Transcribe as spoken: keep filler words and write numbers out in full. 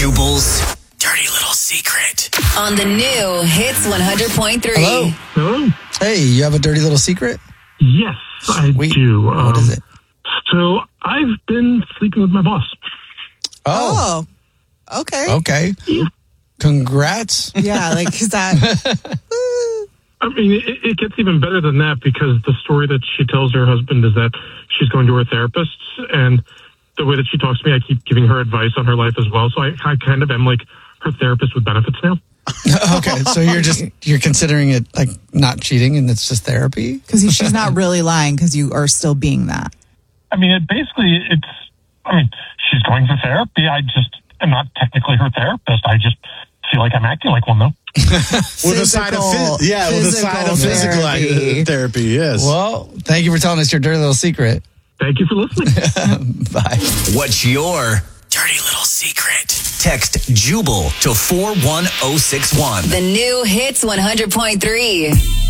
Jubal's dirty little secret. On the new Hits one hundred point three. Hello. Hello? Hey, you have a dirty little secret? Yes, I Sweet. do. What Um, is it? So I've been sleeping with my boss. Oh, Oh, okay. okay. Yeah. Congrats. Yeah, like, is that... I mean, it, it gets even better than that because the story that she tells her husband is that she's going to her therapist, and the way that she talks to me, I keep giving her advice on her life as well. So I, I kind of am like her therapist with benefits now. Okay, so you're just you're considering it like not cheating, and it's just therapy. Because she's not really lying because you are still being that. I mean, it basically, it's, I mean, she's going for therapy. I just am not technically her therapist. I just feel like I'm acting like one, though. With a side of Physical- phys- yeah, with a side of physical therapy. therapy. therapy, yes. Well, thank you for telling us your dirty little secret. Thank you for listening. Bye. What's your dirty little secret? Text Jubal to four one zero six one. The new Hits one hundred point three.